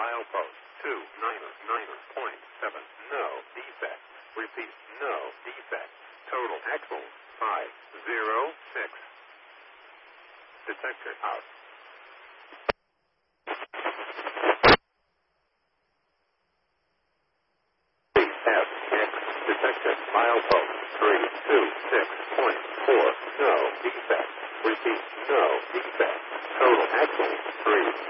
milepost 299.7. No defect. Repeat, no defect. Total axle 506. Detector out. FX detected milepost 326.4. No defect. Repeat, no defect. Total axle 3.